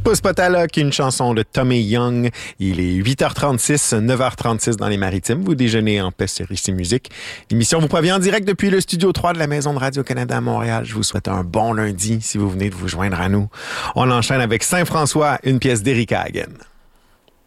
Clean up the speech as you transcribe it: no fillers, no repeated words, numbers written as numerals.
Pousse Potaloc, une chanson de Tommy Young. Il est 8h36, 9h36 dans les Maritimes. Vous déjeunez en paix sur Ici Musique. L'émission vous provient en direct depuis le studio 3 de la Maison de Radio-Canada à Montréal. Je vous souhaite un bon lundi si vous venez de vous joindre à nous. On enchaîne avec Saint-François, une pièce d'Erika Hagen.